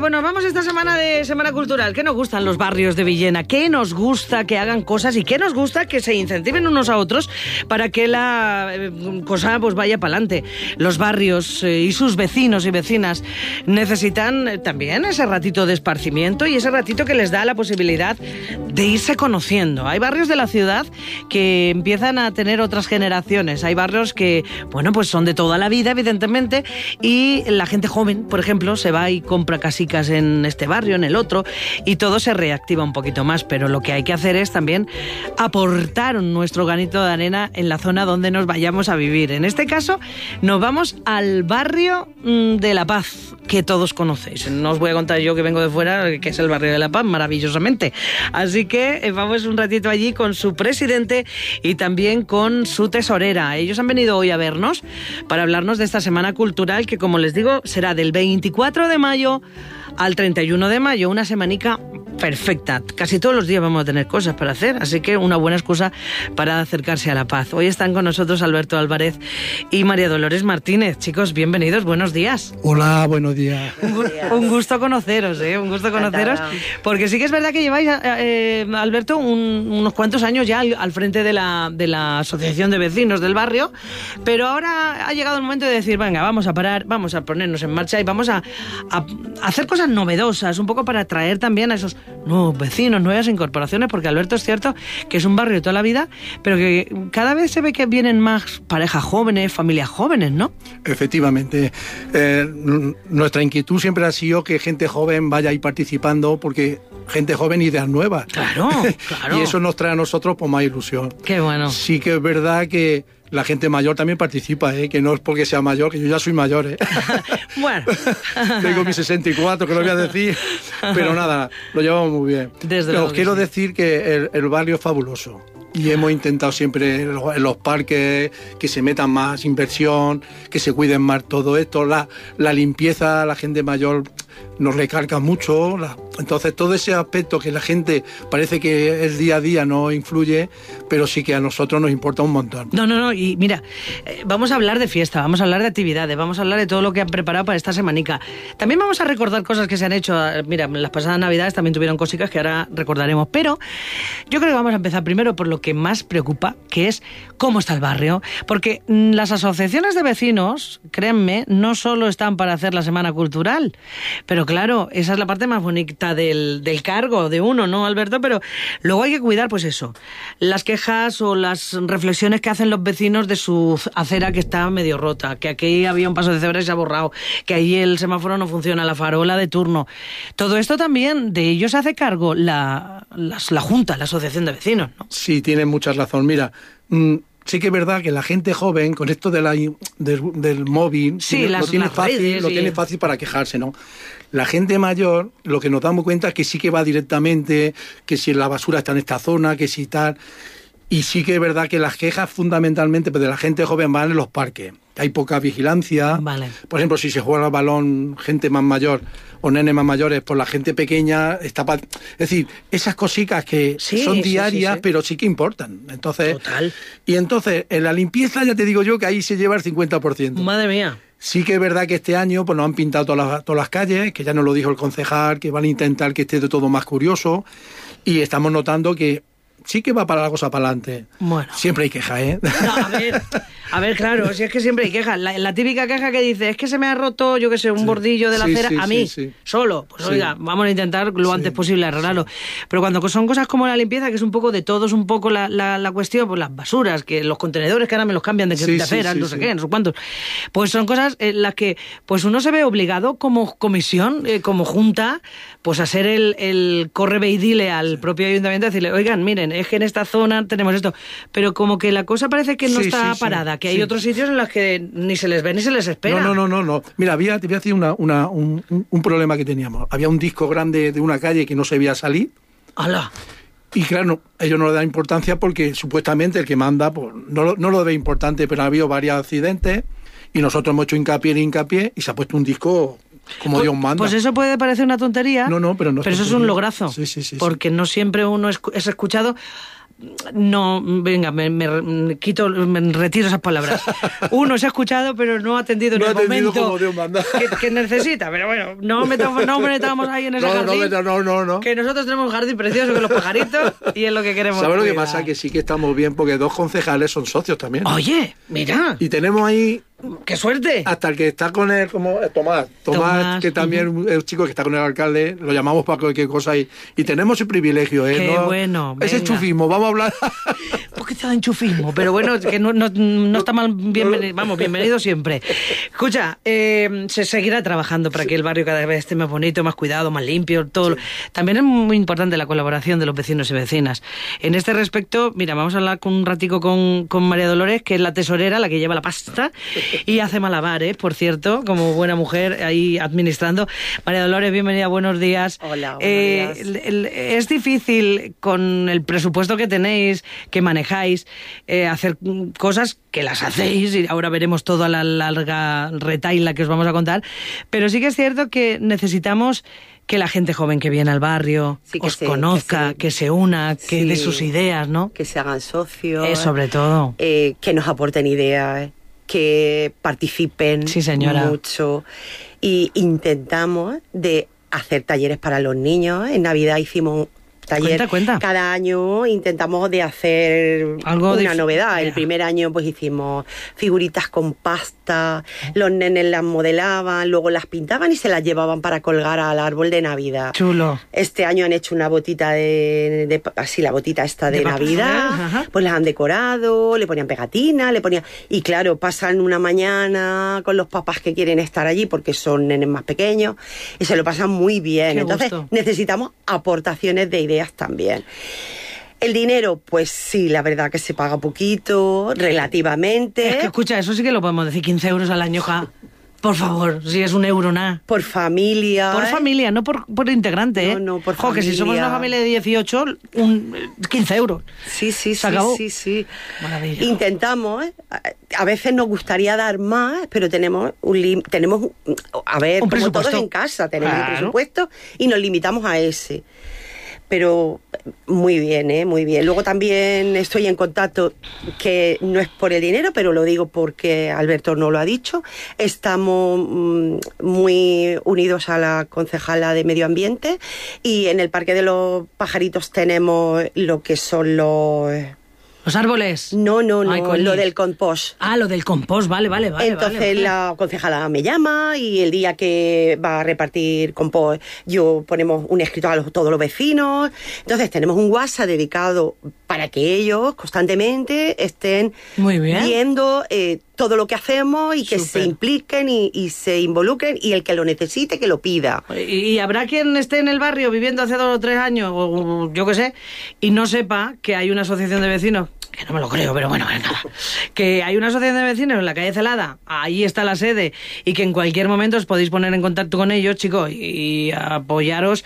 Pues nos vamos esta semana de Semana Cultural. ¿Qué nos gustan los barrios de Villena? ¿Qué nos gusta que hagan cosas? ¿Y qué nos gusta que se incentiven unos a otros para que la cosa pues vaya para adelante? Los barrios y sus vecinos y vecinas necesitan también ese ratito de esparcimiento y ese ratito que les da la posibilidad de irse conociendo. Hay barrios de la ciudad que empiezan a tener otras generaciones. Hay barrios que, bueno, pues son de toda la vida, evidentemente, y la gente joven, por ejemplo, se va y compra casicas en este barrio, en el otro, y todo se reactiva un poquito más. Pero lo que hay que hacer es también aportar nuestro granito de arena en la zona donde nos vayamos a vivir. En este caso, nos vamos al barrio de La Paz, que todos conocéis. No os voy a contar yo que vengo de fuera, que es el barrio de La Paz, maravillosamente. Así que vamos un ratito allí con su presidente y también con su tesorera. Ellos han venido hoy a vernos para hablarnos de esta Semana Cultural que, como les digo, será del 24 de mayo al 31 de mayo, una semanica perfecta. Casi todos los días vamos a tener cosas para hacer, así que una buena excusa para acercarse a La Paz. Hoy están con nosotros Alberto Álvarez y María Dolores Martínez. Chicos, bienvenidos, buenos días. Hola, buenos días. Un gusto conoceros, un gusto conoceros, porque sí que es verdad que lleváis, Alberto, unos cuantos años ya al frente de la asociación de vecinos del barrio, pero ahora ha llegado el momento de decir, venga, vamos a parar, vamos a ponernos en marcha y vamos a hacer cosas novedosas, un poco para atraer también a esos nuevos vecinos, nuevas incorporaciones, porque Alberto, es cierto que es un barrio de toda la vida, pero que cada vez se ve que vienen más parejas jóvenes, familias jóvenes, ¿no? Efectivamente. Nuestra inquietud siempre ha sido que gente joven vaya ahí participando, porque gente joven, ideas nuevas. Claro, claro. Y eso nos trae a nosotros pues más ilusión. Qué bueno. Sí que es verdad que la gente mayor también participa, que no es porque sea mayor, que yo ya soy mayor, Bueno. Tengo mis 64, que lo voy a decir, pero nada, lo llevamos muy bien. Pero os quiero decir que el barrio es fabuloso. Y hemos intentado siempre en los parques que se metan más inversión, que se cuiden más todo esto, la limpieza, la gente mayor nos recarga mucho, entonces todo ese aspecto que la gente parece que el día a día no influye, pero sí que a nosotros nos importa un montón. No, y mira, vamos a hablar de fiesta, vamos a hablar de actividades, vamos a hablar de todo lo que han preparado para esta semanica. También vamos a recordar cosas que se han hecho, mira, las pasadas navidades también tuvieron cositas que ahora recordaremos, pero yo creo que vamos a empezar primero por lo que más preocupa, que es cómo está el barrio, porque las asociaciones de vecinos, créanme, no solo están para hacer la Semana Cultural, pero claro, esa es la parte más bonita del cargo de uno, ¿no, Alberto? Pero luego hay que cuidar, pues eso, las quejas o las reflexiones que hacen los vecinos de su acera que está medio rota, que aquí había un paso de cebra y se ha borrado, que ahí el semáforo no funciona, la farola de turno. Todo esto también, de ellos se hace cargo la Junta, la Asociación de Vecinos, ¿no? Sí, tienes mucha razón. Mira, sí que es verdad que la gente joven, con esto del móvil, sí, lo tiene fácil para quejarse, ¿no? La gente mayor, lo que nos damos cuenta es que sí que va directamente, que si la basura está en esta zona, que si tal. Y sí que es verdad que las quejas fundamentalmente de la gente joven van en los parques. Hay poca vigilancia. Vale. Por ejemplo, si se juega al balón gente más mayor o nenes más mayores, pues la gente pequeña está... Es decir, esas cositas que son diarias, sí. Pero sí que importan. Entonces, total. Y entonces, en la limpieza ya te digo yo que ahí se lleva el 50%. Madre mía. Sí que es verdad que este año pues nos han pintado todas las calles, que ya nos lo dijo el concejal, que van a intentar que esté de todo más curioso, y estamos notando que sí que va para la cosa para adelante. Bueno. Siempre hay queja, No, a ver, claro, si es que siempre hay queja. La típica queja que dice, es que se me ha roto, yo qué sé, un bordillo de la acera, a mí, solo. Pues oiga, vamos a intentar lo antes posible arreglarlo. Pero cuando son cosas como la limpieza, que es un poco de todos, un poco la cuestión, pues las basuras, que los contenedores que ahora me los cambian de acera, no sé qué, no sé cuántos. Pues son cosas en las que pues uno se ve obligado como comisión, como junta, pues a ser el corre ve y dile al propio ayuntamiento, a decirle, oigan, miren, es que en esta zona tenemos esto. Pero como que la cosa parece que no está parada, que hay otros sitios en los que ni se les ve ni se les espera. No. Mira, te voy a decir un problema que teníamos. Había un disco grande de una calle que no se veía salir. ¡Hala! Y claro, ellos no le dan importancia porque supuestamente el que manda pues no lo ve importante, pero ha habido varios accidentes y nosotros hemos hecho hincapié y se ha puesto un disco como Dios manda. Pues eso puede parecer una tontería, pero no. Pero eso es un lograzo, sí. porque no siempre uno es escuchado. no, venga, me retiro esas palabras. Uno se ha escuchado, pero no ha atendido en el momento que necesita. Pero bueno, no metamos ahí en ese jardín. No. Que nosotros tenemos un jardín precioso con los pajaritos y es lo que queremos. ¿Sabes lo que pasa? Que sí que estamos bien porque 2 concejales son socios también. Oye, mira. Y tenemos ahí... ¡Qué suerte! Hasta el que está con él, como Tomás, que también es un chico que está con el alcalde, lo llamamos para cualquier cosa y tenemos el privilegio, ¿eh? ¡Qué bueno! Ese enchufismo, vamos a hablar... Un poquito de enchufismo, pero bueno, que no está mal, bienvenido siempre. Escucha, se seguirá trabajando para que el barrio cada vez esté más bonito, más cuidado, más limpio, todo. Sí. También es muy importante la colaboración de los vecinos y vecinas. En este respecto, mira, vamos a hablar un ratico con María Dolores, que es la tesorera, la que lleva la pasta, y hace malabares, por cierto, como buena mujer ahí administrando. María Dolores, bienvenida, buenos días. Hola, buenos días. Es difícil con el presupuesto que tenéis, que manejáis, hacer cosas que las hacéis, y ahora veremos toda la larga retaila que os vamos a contar, pero sí que es cierto que necesitamos que la gente joven que viene al barrio os conozca, que se una, que dé sus ideas, ¿no? Que se hagan socios. Sobre todo. Que nos aporten ideas, que participen mucho. Y intentamos de hacer talleres para los niños. En Navidad hicimos taller. Cuenta. Cada año intentamos de hacer una novedad. El primer año pues hicimos figuritas con pasta, los nenes las modelaban, luego las pintaban y se las llevaban para colgar al árbol de Navidad. Chulo. Este año han hecho una botita así la botita esta de Navidad, pues las han decorado, le ponían pegatina, y claro, pasan una mañana con los papás que quieren estar allí porque son nenes más pequeños y se lo pasan muy bien. Qué Entonces gusto. Necesitamos aportaciones de ideas también. El dinero, pues sí, la verdad que se paga poquito, relativamente. Es que escucha, eso sí que lo podemos decir, 15 euros al año, por favor, si es un euro nada. Por familia. Por familia, no por integrante, ¿eh? No, por familia. Que si somos una familia de 18, 15 euros. Sí. Se acabó. Sí. Maravilla. Intentamos, a veces nos gustaría dar más, pero tenemos un como todos en casa, tenemos un presupuesto y nos limitamos a ese. Pero muy bien, muy bien. Luego también estoy en contacto, que no es por el dinero, pero lo digo porque Alberto no lo ha dicho. Estamos muy unidos a la concejala de Medio Ambiente y en el Parque de los Pajaritos tenemos lo que son ¿Los árboles? No, lo del compost. Lo del compost, vale. Entonces la concejala me llama y el día que va a repartir compost ponemos un escrito a todos los vecinos. Entonces tenemos un WhatsApp dedicado para que ellos constantemente estén viendo todo lo que hacemos y que se impliquen y se involucren, y el que lo necesite que lo pida. ¿Y habrá quien esté en el barrio viviendo hace 2 o 3 años, o yo qué sé, y no sepa que hay una asociación de vecinos? Que no me lo creo, pero bueno, nada. Que hay una asociación de vecinos en la calle Celada, ahí está la sede, y que en cualquier momento os podéis poner en contacto con ellos, chicos, y apoyaros.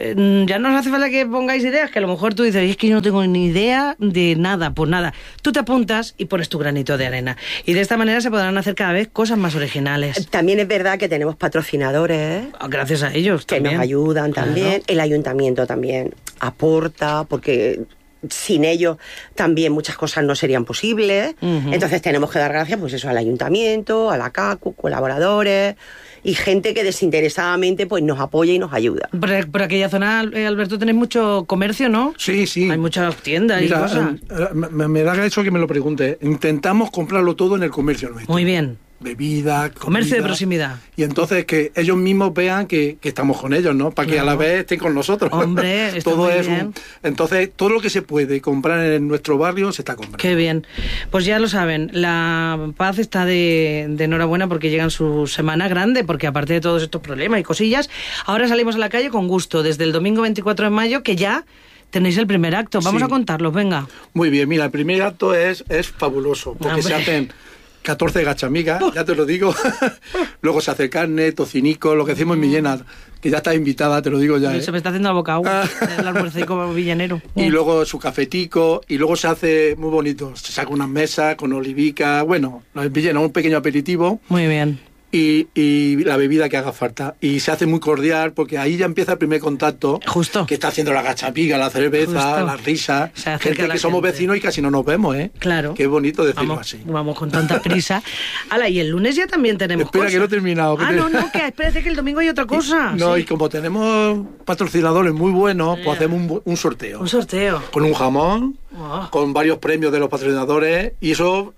Ya no os hace falta que pongáis ideas, que a lo mejor tú dices, es que yo no tengo ni idea de nada, pues nada. Tú te apuntas y pones tu granito de arena. Y de esta manera se podrán hacer cada vez cosas más originales. También es verdad que tenemos patrocinadores. Gracias a ellos que también nos ayudan también. Claro. El ayuntamiento también aporta, porque sin ellos también muchas cosas no serían posibles. Entonces tenemos que dar gracias pues eso al ayuntamiento, a la CACU, colaboradores y gente que desinteresadamente pues nos apoya y nos ayuda. Por aquella zona, Alberto, tenéis mucho comercio, ¿no? Sí. Hay muchas tiendas. Mira, y cosas. Me da eso que me lo pregunte. Intentamos comprarlo todo en el comercio nuestro. Muy bien. Bebida, comercio de proximidad. Y entonces que ellos mismos vean que estamos con ellos, ¿no? Para que a la vez estén con nosotros. Hombre, está todo muy es bien. Entonces, todo lo que se puede comprar en nuestro barrio se está comprando. Qué bien. Pues ya lo saben, La Paz está de enhorabuena porque llega en su semana grande, porque aparte de todos estos problemas y cosillas, ahora salimos a la calle con gusto, desde el domingo 24 de mayo, que ya tenéis el primer acto. Vamos a contarlos, venga. Muy bien, mira, el primer acto es fabuloso, porque se hacen 14 gachamigas, ya te lo digo. Luego se hace carne, tocinico, lo que hacemos en Millena, que ya estás invitada, te lo digo ya. Se me está haciendo la boca agua, el almuercico villanero. Y luego su cafetico, y luego se hace muy bonito. Se saca unas mesas con olivica, bueno, en Villena un pequeño aperitivo. Muy bien. y la bebida que haga falta. Y se hace muy cordial porque ahí ya empieza el primer contacto. Justo. Que está haciendo la gachapiga, la cerveza, las risas. Gente que somos vecinos y casi no nos vemos, ¿eh? Claro. Qué bonito decirlo así. Vamos con tanta prisa. Ala, y el lunes ya también tenemos Espera, cosas. que no he terminado. No, que espérate que el domingo hay otra cosa. Y como tenemos patrocinadores muy buenos, pues hacemos un sorteo. Un sorteo. Con un jamón, con varios premios de los patrocinadores, y eso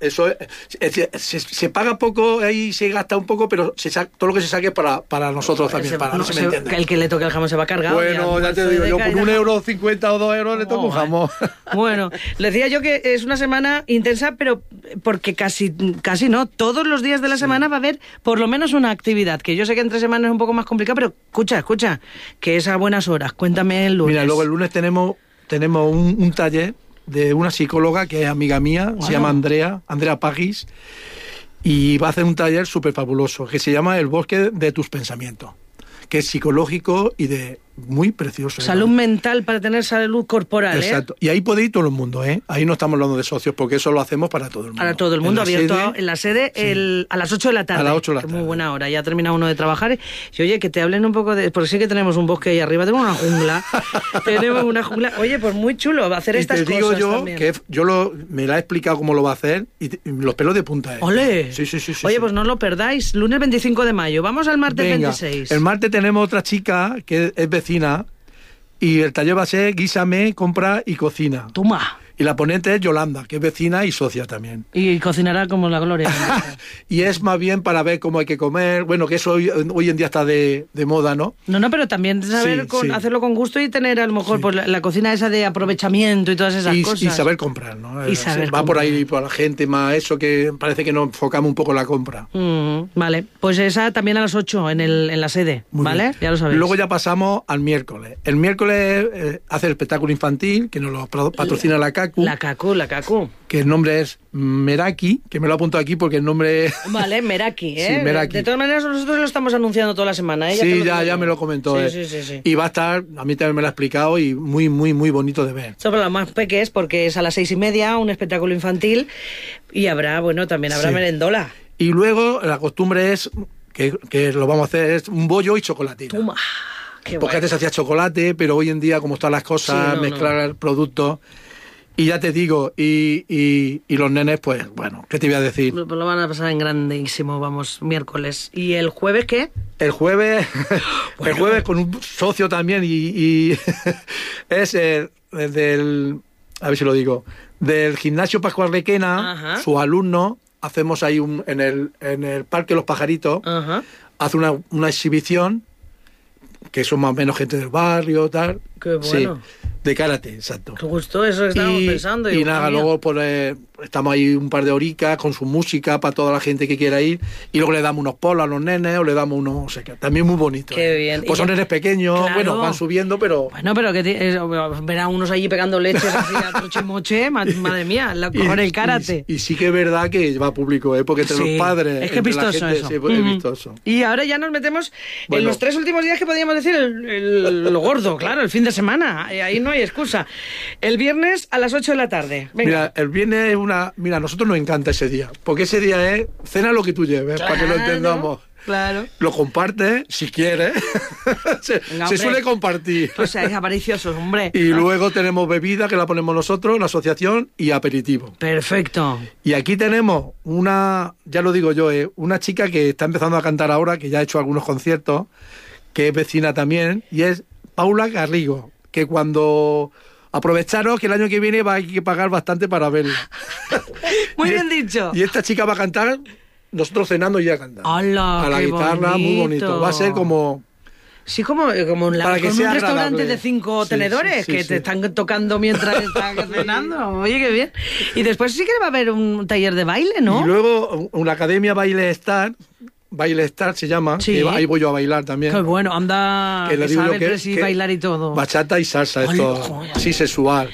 se paga poco, ahí se gasta un poco, pero todo lo que se saque para nosotros también, el que le toque el jamón se va a cargar. Bueno, ya te digo, yo por €1.50 o €2 le toco un jamón. Bueno, le decía yo que es una semana intensa, pero porque casi no, todos los días de la semana va a haber por lo menos una actividad, que yo sé que entre semanas es un poco más complicado, pero escucha, que es a buenas horas. Cuéntame el lunes. Mira, luego el lunes tenemos un taller de una psicóloga que es amiga mía, se llama Andrea Pagis, y va a hacer un taller súper fabuloso que se llama El bosque de tus pensamientos, que es psicológico y muy precioso. Salud mental para tener salud corporal. Exacto. Y ahí puede ir todo el mundo, ¿eh? Ahí no estamos hablando de socios, porque eso lo hacemos para todo el mundo. Para todo el mundo, abierto en la sede a las 8 de la tarde. A las 8 de la tarde. Muy buena hora, ya ha terminado uno de trabajar. Y oye, que te hablen un poco porque sí que tenemos un bosque ahí arriba, tenemos una jungla. Oye, pues muy chulo, va a hacer estas cosas. Y te digo yo también. Que me la he explicado cómo lo va a hacer y los pelos de punta. ¡Ole! Sí. Oye, pues no lo perdáis, lunes 25 de mayo. Vamos al martes 26. El martes tenemos otra chica que es vecina, y el taller va a ser guísame, compra y cocina. Toma. Y la ponente es Yolanda, que es vecina y socia también. Y cocinará como la gloria. Y es más bien para ver cómo hay que comer. Bueno, que eso hoy en día está de moda, ¿no? No, pero también saber hacerlo con gusto y tener a lo mejor pues, la cocina esa de aprovechamiento y todas esas cosas. Y saber comprar, ¿no? Y saber va comprar. Por ahí, por la gente más eso, que parece que nos enfocamos un poco en la compra. Vale, pues esa también a las 8 en la sede, muy ¿vale? Bien. Ya lo sabéis. Luego ya pasamos al miércoles. El miércoles hace el espectáculo infantil, que nos lo patrocina la CACU. La CACU. Que el nombre es Meraki, que me lo apunto aquí porque el nombre... Vale, Meraki, ¿eh? Sí, Meraki. De todas maneras, nosotros lo estamos anunciando toda la semana, ¿eh? Ya me lo comentó. Sí. Y va a estar, a mí también me lo ha explicado, y muy, muy, muy bonito de ver. Sobre lo más pequeños, porque es a las 6:30, un espectáculo infantil, y también habrá merendola. Y luego la costumbre es, que lo vamos a hacer, es un bollo y chocolatina. Toma. Porque antes se hacía chocolate, pero hoy en día, como están las cosas, mezclar productos... Y ya te digo, y los nenes, pues, bueno, ¿qué te voy a decir? Pues lo van a pasar en grandísimo, vamos, miércoles. ¿Y el jueves qué? El jueves con un socio también, y es del, a ver si lo digo, del gimnasio Pascual Requena, sus alumnos, hacemos ahí en el Parque Los Pajaritos, hace una exhibición, que son más o menos gente del barrio, tal. Qué bueno. Sí. De karate, exacto. Qué gusto, eso que estábamos pensando. Y nada, luego pues, estamos ahí un par de horicas con su música para toda la gente que quiera ir, y luego le damos unos polos a los nenes, o le damos unos, no sé qué, también muy bonito. Qué bien. Pues son nenes pequeños, claro. Bueno, van subiendo, pero... Bueno, pero que verán unos allí pegando leches así a troche-moche, madre mía, con el karate. Y sí que es verdad que va público, porque entre los padres... Es que es vistoso eso. Sí, es vistoso. Y ahora ya nos metemos en los 3 últimos días que podríamos decir lo gordo, claro, el fin de semana, ahí no hay excusa. El viernes a las 8 de la tarde. Venga. Mira, el viernes es Mira, a nosotros nos encanta ese día, porque ese día es cena lo que tú lleves, para que lo entendamos. Claro. Lo compartes, si quieres. se suele compartir. O sea, es avaricioso, hombre. Y luego tenemos bebida, que la ponemos nosotros, la asociación, y aperitivo. Perfecto. Y aquí tenemos ya lo digo yo, una chica que está empezando a cantar ahora, que ya ha hecho algunos conciertos, que es vecina también, y es Paula Garrigo, que cuando... Aprovecharos que el año que viene va a hay que pagar bastante para verla. Muy bien dicho. Y esta chica va a cantar, nosotros cenando y ella canta. ¡Hala, a la guitarra, bonito! Muy bonito. Va a ser como... Sí, como un restaurante agradable. de 5 tenedores que te están tocando mientras estás cenando. Oye, qué bien. Y después sí que va a haber un taller de baile, ¿no? Y luego una academia Baile Star se llama, que ahí voy yo a bailar también. Qué bueno, anda, que sabe que bailar y todo. Bachata y salsa, esto así sexual.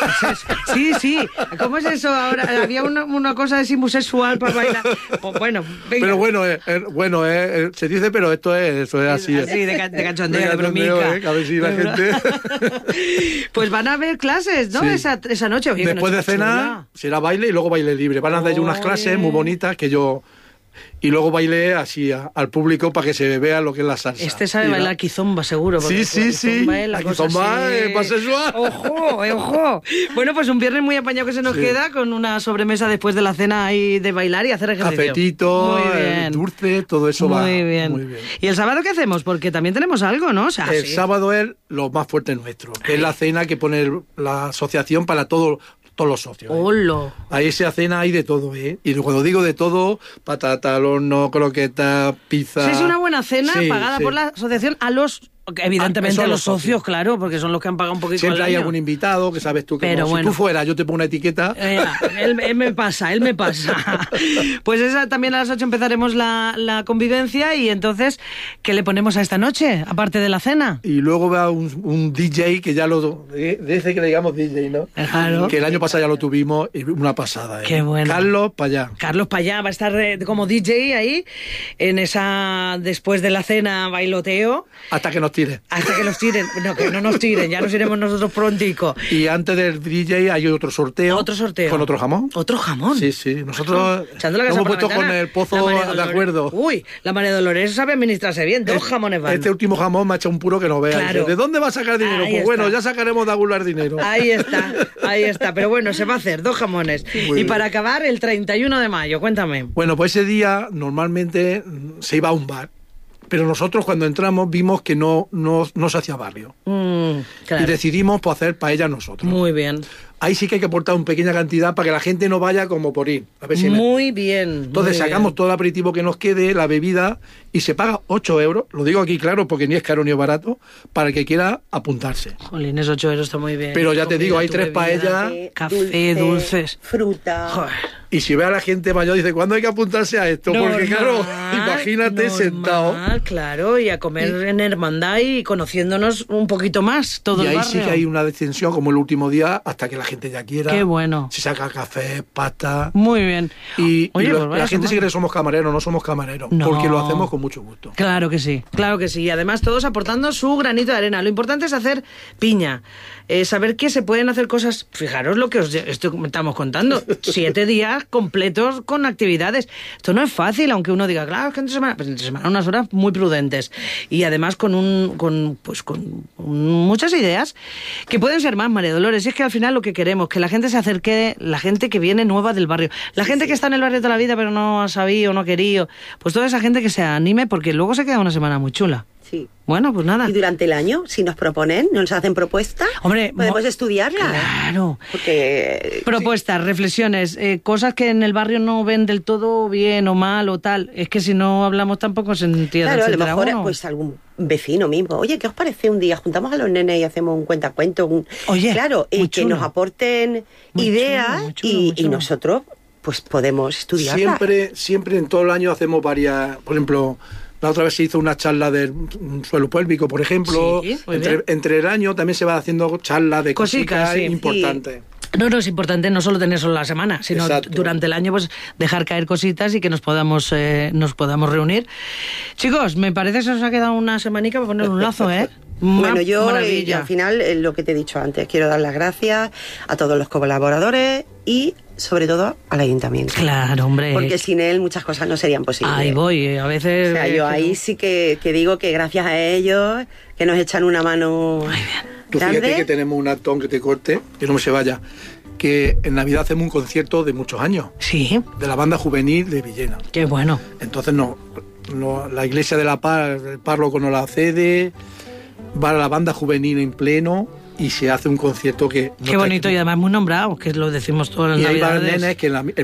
Sí, ¿cómo es eso ahora? Había una cosa de simbusexual para bailar. Pues bueno, venga. Pero bueno, se dice, pero eso es así. Así, de cachondeo, de bromica. A ver si la gente... Pues van a haber clases, ¿no? Sí. Esa noche. Oye, después de cenar, será baile y luego baile libre. Van a dar unas clases muy bonitas que yo... Y luego bailé así al público para que se vea lo que es la salsa. Este sabe bailar kizomba, seguro. Sí. La kizomba es más sensual. ¡Ojo! Bueno, pues un viernes muy apañado que se nos queda, con una sobremesa después de la cena ahí de bailar y hacer ejercicio. Cafetito, dulce, todo eso va muy bien. ¿Y el sábado qué hacemos? Porque también tenemos algo, ¿no? O sea, el sábado es lo más fuerte nuestro, que es la cena que pone la asociación para todos los socios. ¡Hola! Ahí se cena, hay de todo, ¿eh? Y cuando digo de todo, patata al horno, croquetas, pizza... Sí, es una buena cena pagada por la asociación a los... Evidentemente a los socios, claro, porque son los que han pagado un poquito. Siempre hay algún invitado que sabes tú que pero si tú fueras, yo te pongo una etiqueta. Él me pasa. Pues esa también a las 8 empezaremos la convivencia. Y entonces, ¿qué le ponemos a esta noche, aparte de la cena? Y luego va un DJ que ya dice que le digamos DJ, ¿no? Claro. Que el año pasado ya lo tuvimos, y una pasada. Qué bueno. Carlos Payá. Carlos Payá va a estar como DJ ahí, en esa, después de la cena, bailoteo. Hasta que nos tiren. Hasta que nos tiren. No, que no nos tiren, ya nos iremos nosotros prontico. Y antes del DJ hay otro sorteo. ¿Otro sorteo? Con otro jamón. ¿Otro jamón? Sí. Nosotros hemos puesto con el pozo de acuerdo. Uy, la María Dolores sabe administrarse bien. 2 jamones van. Este último jamón me ha hecho un puro que no veas. Claro. ¿De dónde va a sacar dinero? Pues bueno, ya sacaremos de algún dinero. Ahí está. Pero bueno, se va a hacer 2 jamones. Y para acabar, el 31 de mayo, cuéntame. Bueno, pues ese día normalmente se iba a un bar. Pero nosotros cuando entramos vimos que no se hacía barrio. Claro. Y decidimos hacer paella nosotros. Muy bien. Ahí sí que hay que aportar una pequeña cantidad para que la gente no vaya como por ir. A ver si muy bien. Entonces sacamos todo el aperitivo que nos quede, la bebida, y se paga 8 euros. Lo digo aquí claro porque ni es caro ni es barato, para el que quiera apuntarse. Jolines, 8 euros está muy bien. Pero ya te digo, hay 3 paellas. Café, dulces. Fruta. Joder. Y si ve a la gente mayor, dice, ¿cuándo hay que apuntarse a esto? Porque claro, imagínate sentado. Claro, y a comer en hermandad y conociéndonos un poquito más todo el barrio. Y ahí sí que hay una descensión, como el último día, hasta que la gente ya quiera. Qué bueno. Se saca café, pasta. Muy bien. Y la gente sí cree que somos camareros, no somos camareros, porque lo hacemos con mucho gusto. Claro que sí. Y además todos aportando su granito de arena. Lo importante es hacer piña, saber que se pueden hacer cosas. Fijaros lo que os estamos contando. 7 días completos con actividades. Esto no es fácil, aunque uno diga, claro, es que entre semana unas horas muy prudentes. Y además con muchas ideas que pueden ser más, María Dolores. Y es que al final lo que queremos, que la gente se acerque, la gente que viene nueva del barrio, la gente que está en el barrio toda la vida pero no ha sabido, no ha querido, pues toda esa gente que se anime, porque luego se queda una semana muy chula. Sí. Bueno, pues nada. Y durante el año, si nos proponen, nos hacen propuestas, podemos estudiarlas. Claro. Porque, propuestas, reflexiones, cosas que en el barrio no ven del todo bien o mal o tal. Es que si no hablamos tampoco se entiende. Claro, a lo mejor pues algún vecino mismo. Oye, ¿qué os parece un día? Juntamos a los nenes y hacemos un cuentacuentos. Oye, claro, que nos aporten ideas y nosotros pues podemos estudiarlas. Siempre en todo el año hacemos varias, por ejemplo... La otra vez se hizo una charla del suelo pélvico, por ejemplo. Sí, entre el año también se va haciendo charlas de cositas importantes. Sí. No, es importante no solo tener solo la semana, sino durante el año pues dejar caer cositas y que nos podamos reunir. Chicos, me parece que se os ha quedado una semanica para poner un lazo, ¿eh? Bueno, yo al final lo que te he dicho antes, quiero dar las gracias a todos los colaboradores y sobre todo al ayuntamiento. Claro, hombre. Porque sin él muchas cosas no serían posibles. Ahí voy, a veces... O sea, yo ahí sí que digo que gracias a ellos, que nos echan una mano muy bien. Tú fíjate que tenemos un acto, aunque te corte, que no se vaya, que en Navidad hacemos un concierto de muchos años. Sí. De la banda juvenil de Villena. Qué bueno. Entonces la iglesia de la Paz, el párroco nos la cede, va a la banda juvenil en pleno y se hace un concierto que... Qué bonito y además muy nombrado, que lo decimos todas las Navidades. Y hay varios nenes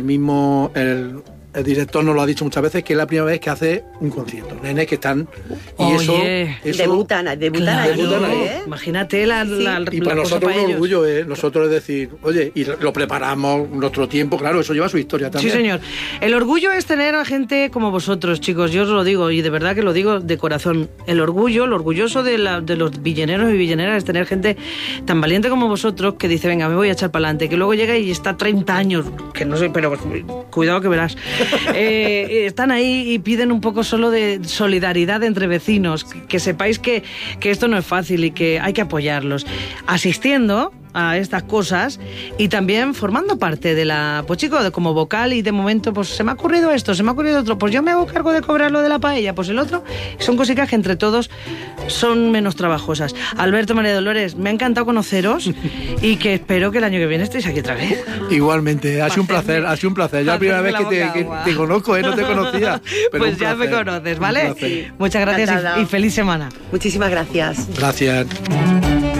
que el director nos lo ha dicho muchas veces, que es la primera vez que hace un concierto. Nenes que están... Y eso debutan ahí, ¿eh? Imagínate y para nosotros es un orgullo, nosotros es decir, oye, y lo preparamos nuestro tiempo, claro, eso lleva su historia también. Sí, señor. El orgullo es tener a gente como vosotros, chicos, yo os lo digo, y de verdad que lo digo de corazón. El orgulloso de los villeneros y villeneras es tener gente tan valiente como vosotros que dice, venga, me voy a echar para adelante, que luego llega y está 30 años, que no sé, pero cuidado que verás. Están ahí y piden un poco solo de solidaridad entre vecinos, que sepáis que esto no es fácil y que hay que apoyarlos, asistiendo a estas cosas y también formando parte de la... Pues chico, como vocal, y de momento pues se me ha ocurrido esto, se me ha ocurrido otro, pues yo me hago cargo de cobrar lo de la paella, pues el otro. Son cositas que entre todos son menos trabajosas. Alberto, María Dolores, me ha encantado conoceros y que espero que el año que viene estéis aquí otra vez. Igualmente, ha sido un placer, ha sido un placer. Ya la primera vez que te conozco, no te conocía. Pero pues ya me conoces, ¿vale? Muchas gracias y feliz semana. Muchísimas gracias. Gracias.